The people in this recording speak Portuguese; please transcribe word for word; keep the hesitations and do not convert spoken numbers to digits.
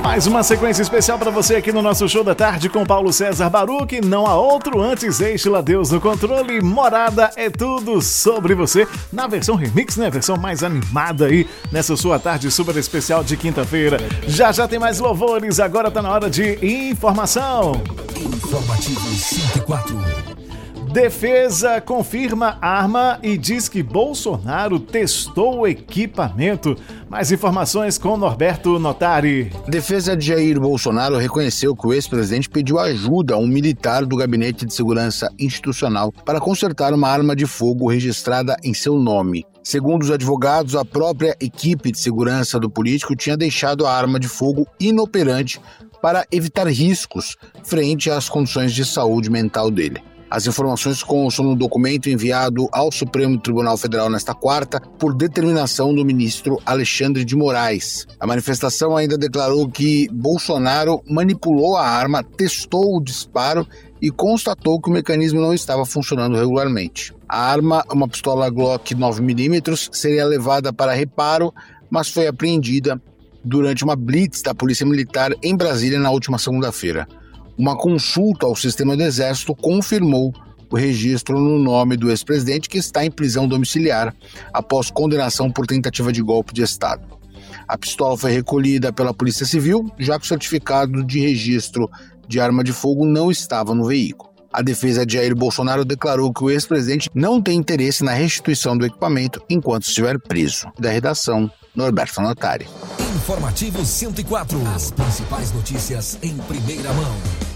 Mais uma sequência especial para você aqui no nosso Show da Tarde com Paulo César Baruch. Não há outro antes, Estila Deus no controle. Morada é tudo sobre você. Na versão remix, né? A versão mais animada aí nessa sua tarde super especial de quinta-feira. Já já tem mais louvores. Agora tá na hora de informação. Informativo cento e quatro. Defesa confirma arma e diz que Bolsonaro testou o equipamento. Mais informações com Norberto Notari. Defesa de Jair Bolsonaro reconheceu que o ex-presidente pediu ajuda a um militar do Gabinete de Segurança Institucional para consertar uma arma de fogo registrada em seu nome. Segundo os advogados, a própria equipe de segurança do político tinha deixado a arma de fogo inoperante para evitar riscos frente às condições de saúde mental dele. As informações constam no documento enviado ao Supremo Tribunal Federal nesta quarta por determinação do ministro Alexandre de Moraes. A manifestação ainda declarou que Bolsonaro manipulou a arma, testou o disparo e constatou que o mecanismo não estava funcionando regularmente. A arma, uma pistola Glock nove milímetros, seria levada para reparo, mas foi apreendida durante uma blitz da Polícia Militar em Brasília na última segunda-feira. Uma consulta ao sistema do Exército confirmou o registro no nome do ex-presidente, que está em prisão domiciliar após condenação por tentativa de golpe de Estado. A pistola foi recolhida pela Polícia Civil, já que o certificado de registro de arma de fogo não estava no veículo. A defesa de Jair Bolsonaro declarou que o ex-presidente não tem interesse na restituição do equipamento enquanto estiver preso. Da redação, Norberto Notari. Informativo cento e quatro. As principais notícias em primeira mão.